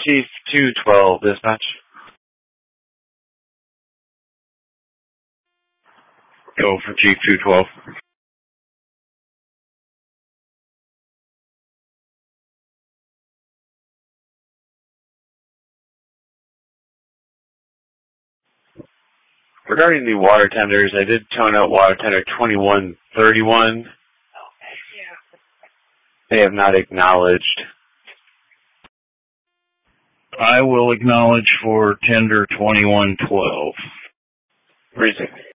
Chief 212, dispatch. Go for Chief 212. Regarding the water tenders, I did tone out water tender 2131. They have not acknowledged. I will acknowledge for tender 2112. Reason.